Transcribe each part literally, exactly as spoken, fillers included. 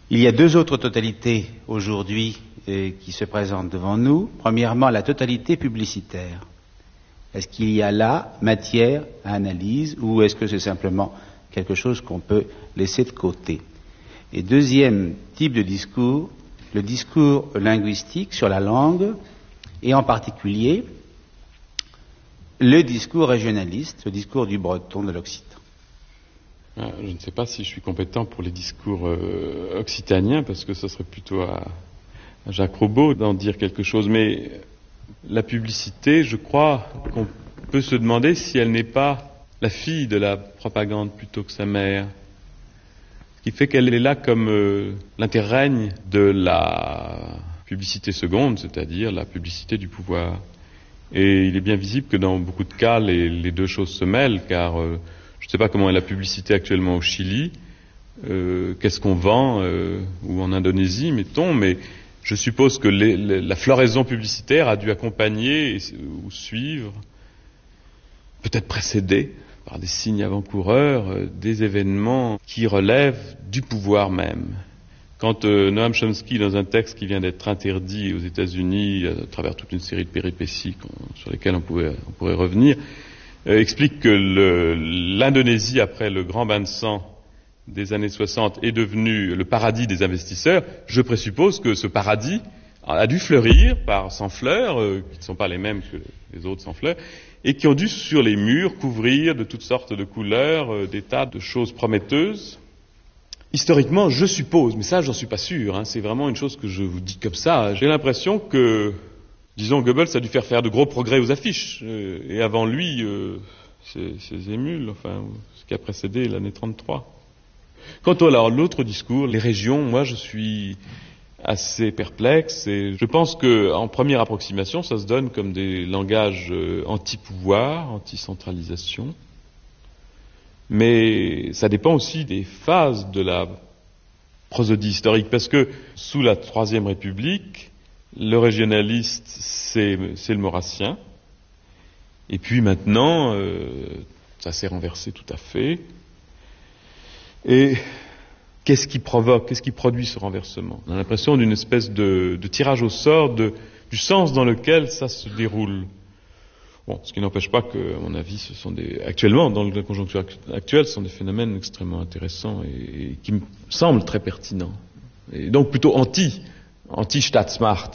Il y a deux autres totalités aujourd'hui euh, qui se présentent devant nous. Premièrement, la totalité publicitaire. Est-ce qu'il y a là matière à analyse ou est-ce que c'est simplement quelque chose qu'on peut laisser de côté? Et deuxième type de discours, le discours linguistique sur la langue et en particulier le discours régionaliste, le discours du breton, de l'occitan. Je ne sais pas si je suis compétent pour les discours euh, occitaniens, parce que ce serait plutôt à, à Jacques Roubaud d'en dire quelque chose. Mais la publicité, je crois qu'on peut se demander si elle n'est pas la fille de la propagande plutôt que sa mère. Ce qui fait qu'elle est là comme euh, l'interrègne de la publicité seconde, c'est-à-dire la publicité du pouvoir. Et il est bien visible que dans beaucoup de cas, les, les deux choses se mêlent, car euh, je ne sais pas comment est la publicité actuellement au Chili, euh, qu'est-ce qu'on vend, euh, ou en Indonésie, mettons, mais je suppose que les, les, la floraison publicitaire a dû accompagner et, ou suivre, peut-être précéder, par des signes avant-coureurs, euh, des événements qui relèvent du pouvoir même. Quand euh, Noam Chomsky, dans un texte qui vient d'être interdit aux États-Unis, à travers toute une série de péripéties sur lesquelles on, pouvait, on pourrait revenir, euh, explique que le, l'Indonésie, après le grand bain de sang des années soixante, est devenue le paradis des investisseurs, je présuppose que ce paradis a dû fleurir par sans fleurs, euh, qui ne sont pas les mêmes que les autres sans fleurs, et qui ont dû sur les murs couvrir de toutes sortes de couleurs euh, des tas de choses prometteuses. Historiquement, je suppose, mais ça j'en suis pas sûr, hein, c'est vraiment une chose que je vous dis comme ça, j'ai l'impression que, disons, Goebbels a dû faire faire de gros progrès aux affiches, euh, et avant lui, euh, ces, ces émules, enfin, ce qui a précédé l'année trente-trois. Quant à alors, l'autre discours, les régions, moi je suis assez perplexe, et je pense que, en première approximation, ça se donne comme des langages euh, anti-pouvoir, anti-centralisation. Mais ça dépend aussi des phases de la prosodie historique, parce que sous la Troisième République, le régionaliste, c'est, c'est le maurassien, et puis maintenant, euh, ça s'est renversé tout à fait. Et qu'est-ce qui provoque, qu'est-ce qui produit ce renversement? On a l'impression d'une espèce de, de tirage au sort de, du sens dans lequel ça se déroule. Bon, ce qui n'empêche pas que, à mon avis, ce sont des, actuellement, dans la conjoncture actuelle, ce sont des phénomènes extrêmement intéressants et, et qui me semblent très pertinents. Et donc plutôt anti, anti-Staatsmacht.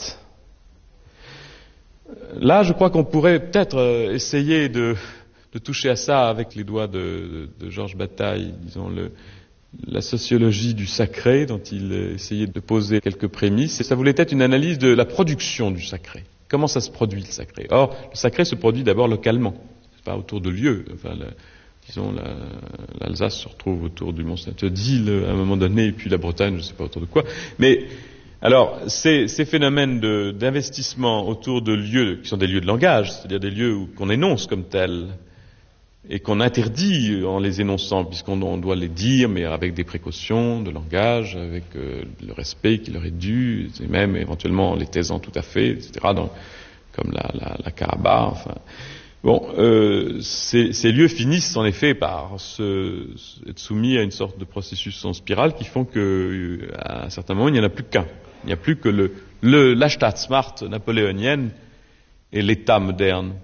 Là, je crois qu'on pourrait peut-être euh, essayer de, de toucher à ça avec les doigts de, de, de Georges Bataille, disons, le, la sociologie du sacré, dont il essayait de poser quelques prémices. Et ça voulait être une analyse de la production du sacré. Comment ça se produit, le sacré? Or, le sacré se produit d'abord localement, c'est pas autour de lieux. Enfin, la, disons, la, l'Alsace se retrouve autour du Mont-Saint-Odile à un moment donné, et puis la Bretagne, je ne sais pas autour de quoi. Mais, alors, ces, ces phénomènes de, d'investissement autour de lieux, qui sont des lieux de langage, c'est-à-dire des lieux où, qu'on énonce comme tels, et qu'on interdit en les énonçant, puisqu'on on doit les dire, mais avec des précautions de langage, avec euh, le respect qui leur est dû, et même éventuellement en les taisant tout à fait, et cetera, dans, comme la, la, la Karabakh, enfin. Bon, euh, ces, ces lieux finissent en effet par se, être soumis à une sorte de processus en spirale qui font que, à un certain moment, il n'y en a plus qu'un. Il n'y a plus que le, le, la Staatsmacht napoléonienne et l'État moderne.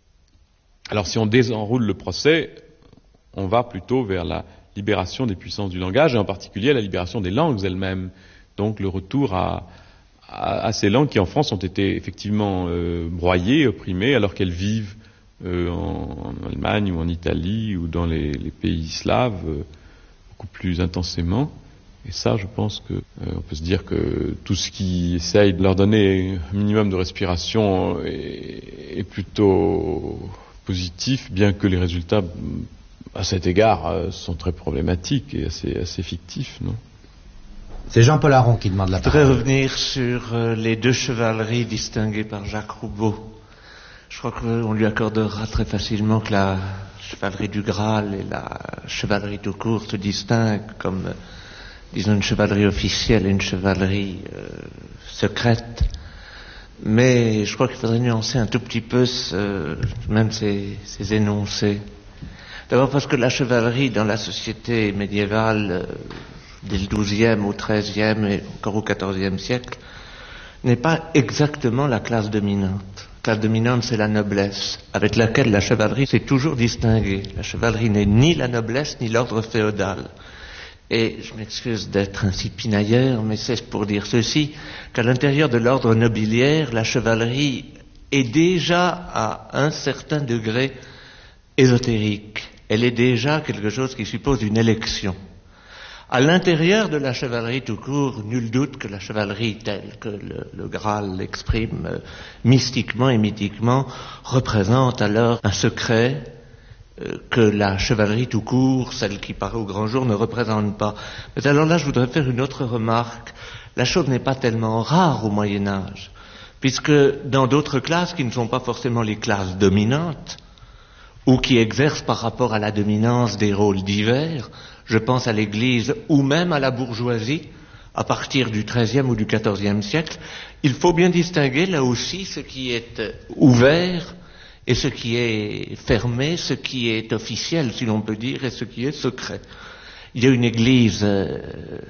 Alors si on désenroule le procès, on va plutôt vers la libération des puissances du langage, et en particulier la libération des langues elles-mêmes. Donc le retour à, à, à ces langues qui en France ont été effectivement euh, broyées, opprimées, alors qu'elles vivent euh, en, en Allemagne ou en Italie ou dans les, les pays slaves euh, beaucoup plus intensément. Et ça, je pense que euh, on peut se dire que tout ce qui essaye de leur donner un minimum de respiration est, est plutôt positif, bien que les résultats, à cet égard, sont très problématiques et assez, assez fictifs, non? C'est Jean-Paul Aron qui demande la parole. Je voudrais revenir sur euh, les deux chevaleries distinguées par Jacques Roubaud. Je crois qu'on lui accordera très facilement que la chevalerie du Graal et la chevalerie tout court se distinguent comme, euh, disons, une chevalerie officielle et une chevalerie euh, secrète. Mais je crois qu'il faudrait nuancer un tout petit peu ce, même ces, ces énoncés. D'abord parce que la chevalerie dans la société médiévale, euh, dès le douzième au treizième et encore au quatorzième siècle, n'est pas exactement la classe dominante. La classe dominante, c'est la noblesse, avec laquelle la chevalerie s'est toujours distinguée. La chevalerie n'est ni la noblesse, ni l'ordre féodal. Et je m'excuse d'être ainsi pinailleur, mais c'est pour dire ceci, qu'à l'intérieur de l'ordre nobiliaire, la chevalerie est déjà à un certain degré ésotérique. Elle est déjà quelque chose qui suppose une élection. À l'intérieur de la chevalerie tout court, nul doute que la chevalerie telle que le, le Graal l'exprime euh, mystiquement et mythiquement représente alors un secret euh, que la chevalerie tout court, celle qui paraît au grand jour, ne représente pas. Mais alors là, je voudrais faire une autre remarque. La chose n'est pas tellement rare au Moyen-Âge, puisque dans d'autres classes qui ne sont pas forcément les classes dominantes, ou qui exercent par rapport à la dominance des rôles divers, je pense à l'Église ou même à la bourgeoisie, à partir du treizième ou du quatorzième siècle, il faut bien distinguer là aussi ce qui est ouvert et ce qui est fermé, ce qui est officiel, si l'on peut dire, et ce qui est secret. Il y a une Église euh,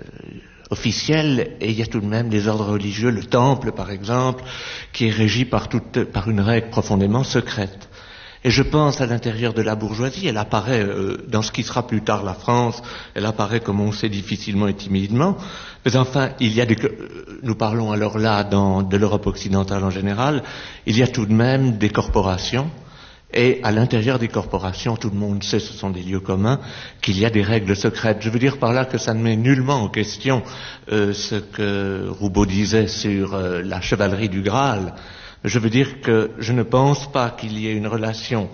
officielle et il y a tout de même des ordres religieux, le Temple par exemple, qui est régi par, toute, par une règle profondément secrète. Et je pense à l'intérieur de la bourgeoisie, elle apparaît euh, dans ce qui sera plus tard la France, elle apparaît comme on sait difficilement et timidement, mais enfin, il y a des, euh, nous parlons alors là dans, de l'Europe occidentale en général, il y a tout de même des corporations, et à l'intérieur des corporations, tout le monde sait, ce sont des lieux communs, qu'il y a des règles secrètes. Je veux dire par là que ça ne met nullement en question euh, ce que Roubaud disait sur euh, la chevalerie du Graal. Je veux dire que je ne pense pas qu'il y ait une relation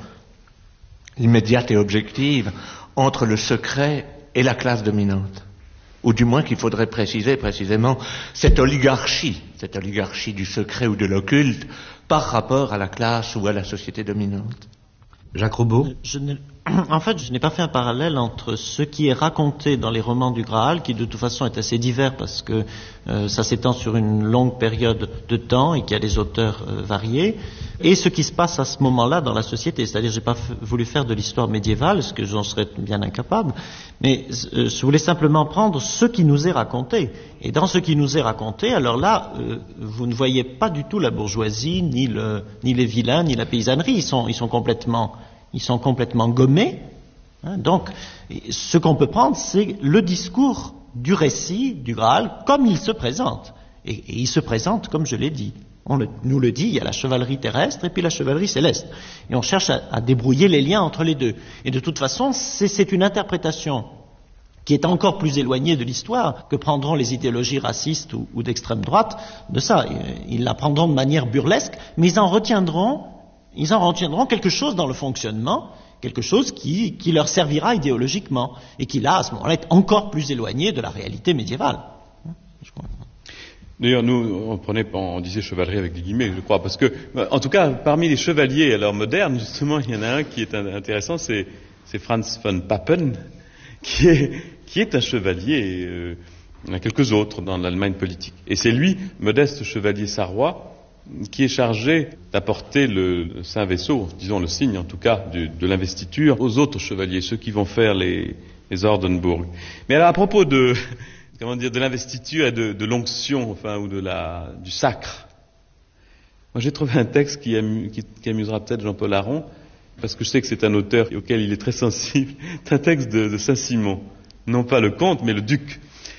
immédiate et objective entre le secret et la classe dominante. Ou du moins qu'il faudrait préciser précisément cette oligarchie, cette oligarchie du secret ou de l'occulte par rapport à la classe ou à la société dominante. Jacques Roubaud. Je ne... En fait, je n'ai pas fait un parallèle entre ce qui est raconté dans les romans du Graal, qui de toute façon est assez divers parce que euh, ça s'étend sur une longue période de temps et qu'il y a des auteurs euh, variés, et ce qui se passe à ce moment-là dans la société. C'est-à-dire, j'ai pas f- voulu faire de l'histoire médiévale, ce que j'en serais bien incapable, mais euh, je voulais simplement prendre ce qui nous est raconté. Et dans ce qui nous est raconté, alors là, euh, vous ne voyez pas du tout la bourgeoisie, ni, le, ni les vilains, ni la paysannerie. Ils sont, ils sont complètement... Ils sont complètement gommés. Hein, donc, ce qu'on peut prendre, c'est le discours du récit du Graal comme il se présente. Et, et il se présente, comme je l'ai dit. On le, nous le dit, il y a la chevalerie terrestre et puis la chevalerie céleste. Et on cherche à, à débrouiller les liens entre les deux. Et de toute façon, c'est, c'est une interprétation qui est encore plus éloignée de l'histoire que prendront les idéologies racistes ou, ou d'extrême droite de ça. Ils la prendront de manière burlesque, mais ils en retiendront Ils en retiendront quelque chose dans le fonctionnement, quelque chose qui, qui leur servira idéologiquement, et qui là, à ce moment-là, est encore plus éloigné de la réalité médiévale. D'ailleurs, nous, on prenait, on disait chevalerie avec des guillemets, je crois, parce que, en tout cas, parmi les chevaliers alors modernes, justement, il y en a un qui est intéressant, c'est, c'est Franz von Papen, qui est, qui est un chevalier, euh, il y en a quelques autres dans l'Allemagne politique. Et c'est lui, modeste chevalier sarrois, qui est chargé d'apporter le saint vaisseau, disons le signe en tout cas, du, de l'investiture aux autres chevaliers, ceux qui vont faire les, les Ordenburg. Mais alors à propos de, comment dire, de l'investiture et de, de l'onction, enfin, ou de la, du sacre, moi j'ai trouvé un texte qui, amu, qui, qui amusera peut-être Jean-Paul Aron, parce que je sais que c'est un auteur auquel il est très sensible. C'est un texte de, de Saint-Simon, non pas le comte, mais le duc.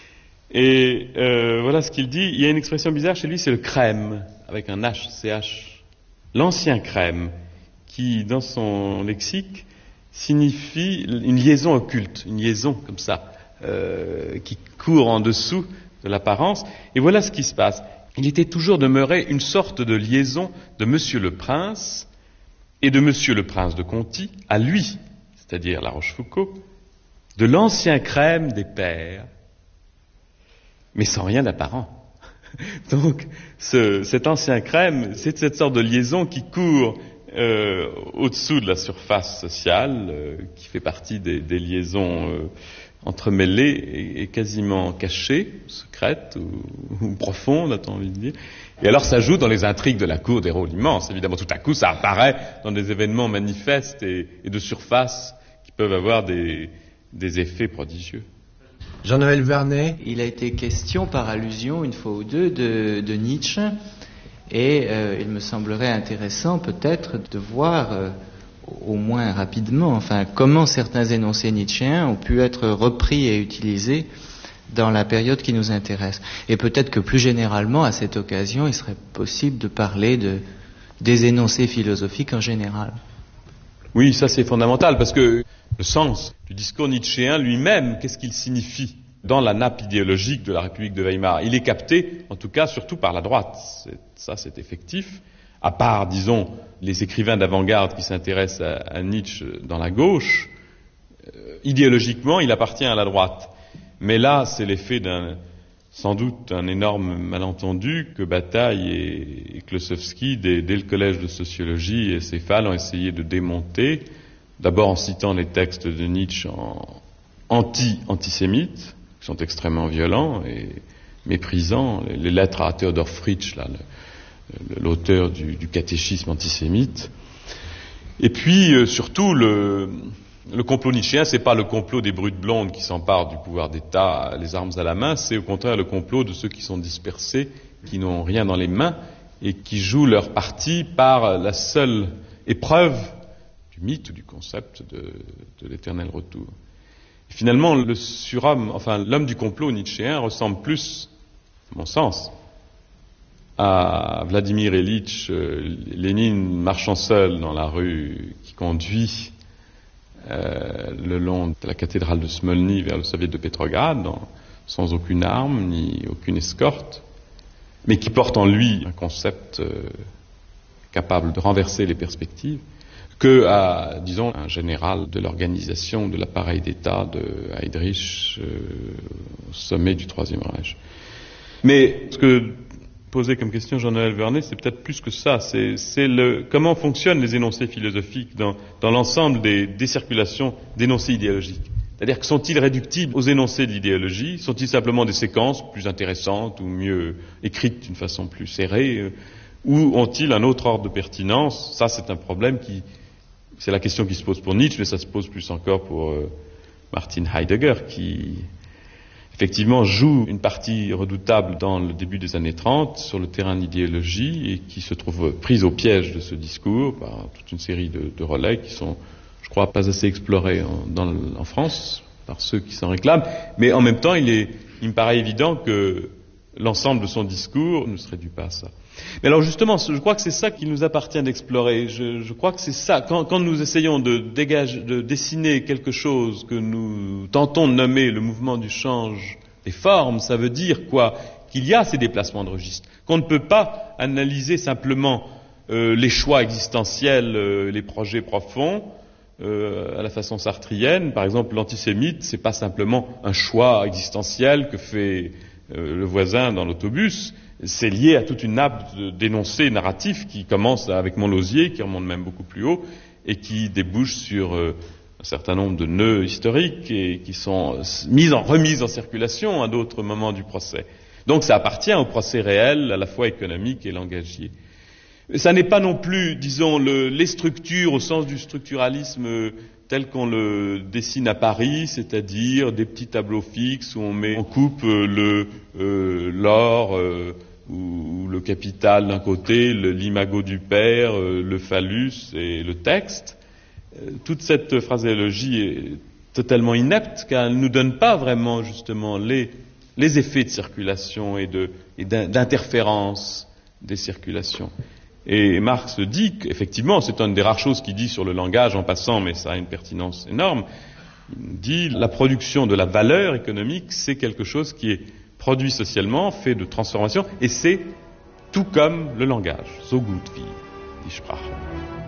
Et euh, voilà ce qu'il dit. Il y a une expression bizarre chez lui, c'est le crème, avec un H, C H. L'ancien crème, qui, dans son lexique, signifie une liaison occulte, une liaison comme ça, euh, qui court en dessous de l'apparence. Et voilà ce qui se passe. Il était toujours demeuré une sorte de liaison de Monsieur le Prince et de Monsieur le Prince de Conti à lui, c'est-à-dire La Rochefoucauld, de l'ancien crème des pères, mais sans rien d'apparent. Donc, ce, cet ancien crème, c'est cette sorte de liaison qui court euh, au-dessous de la surface sociale, euh, qui fait partie des, des liaisons euh, entremêlées et, et quasiment cachées, secrètes ou, ou profondes, a-t-on envie de dire. Et alors, ça joue dans les intrigues de la cour des rôles immenses. Évidemment, tout à coup, ça apparaît dans des événements manifestes et, et de surface qui peuvent avoir des, des effets prodigieux. Jean-Noël Vernet. Il a été question par allusion une fois ou deux de, de Nietzsche et euh, il me semblerait intéressant peut-être de voir euh, au moins rapidement enfin, comment certains énoncés nietzschéens ont pu être repris et utilisés dans la période qui nous intéresse. Et peut-être que plus généralement, à cette occasion, il serait possible de parler de, des énoncés philosophiques en général. Oui, ça c'est fondamental, parce que le sens du discours nietzschéen lui-même, qu'est-ce qu'il signifie dans la nappe idéologique de la République de Weimar? Il est capté, en tout cas, surtout par la droite. C'est, ça, c'est effectif. À part, disons, les écrivains d'avant-garde qui s'intéressent à, à Nietzsche dans la gauche, euh, idéologiquement, il appartient à la droite. Mais là, c'est l'effet d'un, sans doute, un énorme malentendu que Bataille et, et Klossowski, dès, dès le collège de sociologie et Céphale, ont essayé de démonter, d'abord en citant les textes de Nietzsche en anti-antisémites, qui sont extrêmement violents et méprisants, les, les lettres à Theodor Fritsch, là, le, l'auteur du, du catéchisme antisémite, et puis euh, surtout le... Le complot nietzschéen, c'est pas le complot des brutes blondes qui s'emparent du pouvoir d'État, les armes à la main, c'est au contraire le complot de ceux qui sont dispersés, qui n'ont rien dans les mains et qui jouent leur parti par la seule épreuve du mythe ou du concept de, de l'éternel retour. Et finalement, le surhomme, enfin l'homme du complot nietzschéen ressemble plus, à mon sens, à Vladimir Ilitch Lénine marchant seul dans la rue qui conduit Euh, le long de la cathédrale de Smolny vers le soviet de Petrograd, dans, sans aucune arme ni aucune escorte, mais qui porte en lui un concept euh, capable de renverser les perspectives, que à, disons, un général de l'organisation de l'appareil d'État de Heydrich euh, au sommet du Troisième Reich. Mais ce que posé comme question Jean-Noël Vernet, c'est peut-être plus que ça. C'est, c'est le, comment fonctionnent les énoncés philosophiques dans, dans l'ensemble des, des circulations d'énoncés idéologiques. C'est-à-dire que sont-ils réductibles aux énoncés d'idéologie? Sont-ils simplement des séquences plus intéressantes ou mieux écrites d'une façon plus serrée? euh, Ou ont-ils un autre ordre de pertinence? Ça, c'est un problème qui... C'est la question qui se pose pour Nietzsche, mais ça se pose plus encore pour euh, Martin Heidegger, qui... effectivement, joue une partie redoutable dans le début des années trente sur le terrain d'idéologie et qui se trouve prise au piège de ce discours par toute une série de, de relais qui sont, je crois, pas assez explorés en, dans, en France par ceux qui s'en réclament. Mais en même temps, il, est, il me paraît évident que l'ensemble de son discours ne se réduit pas à ça. Mais alors justement, je crois que c'est ça qu'il nous appartient d'explorer. Je, je crois que c'est ça. Quand, quand nous essayons de, dégager, de dessiner quelque chose que nous tentons de nommer le mouvement du change des formes, ça veut dire quoi? Qu'il y a ces déplacements de registre. Qu'on ne peut pas analyser simplement euh, les choix existentiels, euh, les projets profonds, euh, à la façon sartrienne. Par exemple, l'antisémite, c'est pas simplement un choix existentiel que fait euh, le voisin dans l'autobus. C'est lié à toute une nappe d'énoncés narratifs qui commence avec Montlosier, qui remonte même beaucoup plus haut, et qui débouche sur euh, un certain nombre de nœuds historiques et qui sont mis en, remis en circulation à d'autres moments du procès. Donc ça appartient au procès réel, à la fois économique et langagier. Ça n'est pas non plus, disons, le, les structures au sens du structuralisme tel qu'on le dessine à Paris, c'est-à-dire des petits tableaux fixes où on met, on coupe le, euh, l'or euh, ou, ou le capital d'un côté, le, l'imago du père, euh, le phallus et le texte. Euh, toute cette phraséologie est totalement inepte car elle ne nous donne pas vraiment justement les, les effets de circulation et, de, et d'interférence des circulations. Et Marx dit qu'effectivement, c'est une des rares choses qu'il dit sur le langage en passant, mais ça a une pertinence énorme. Il dit la production de la valeur économique, c'est quelque chose qui est produit socialement, fait de transformation, et c'est tout comme le langage. So gut wie die Sprache.